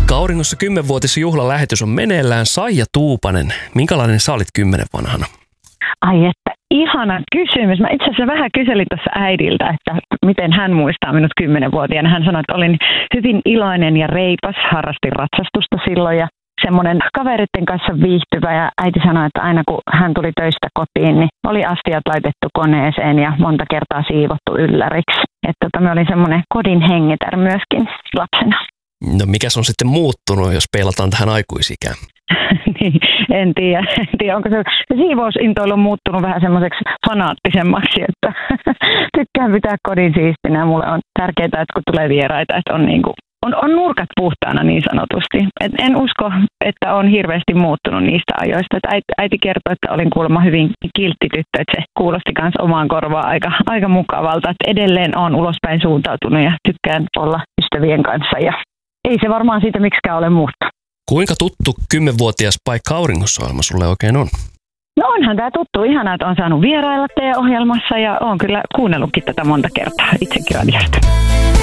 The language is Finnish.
Paikka Auringossa 10-vuotisjuhlalähetys on meneillään. Saija Tuupanen, minkälainen sä olit 10 vanhana? Ai että, ihana kysymys. Mä itse asiassa vähän kyselin tuossa äidiltä, että miten hän muistaa minut 10-vuotiaana. Hän sanoi, että olin hyvin iloinen ja reipas, harrastin ratsastusta silloin ja semmoinen kaveritten kanssa viihtyvä. Ja äiti sanoi, että aina kun hän tuli töistä kotiin, niin oli astiat laitettu koneeseen ja monta kertaa siivottu ylläriksi. Että mä olin semmoinen kodin hengitär myöskin lapsena. No mikäs on sitten muuttunut, jos peilataan tähän aikuisikään? Niin, en tiedä, onko se siivousintoilu muuttunut vähän semmoiseksi fanaattisemmaksi, että tykkään pitää kodin siistinä ja mulle on tärkeää, että kun tulee vieraita, että on nurkat puhtaana niin sanotusti. Et en usko, että on hirveästi muuttunut niistä ajoista. Et äiti kertoi, että olin kuulemma hyvin kiltti tyttö, että se kuulosti myös omaan korvaan aika mukavalta. Et edelleen on ulospäin suuntautunut ja tykkään olla ystävien kanssa ja ei se varmaan siitä miksikään ole muuttunut. Kuinka tuttu 10-vuotias Paikka Auringossa-ohjelma sulle oikein on? No onhan tämä tuttu. Ihanaa, että on saanut vierailla teidän ohjelmassa ja olen kyllä kuunnellutkin tätä monta kertaa itsekin radiosta.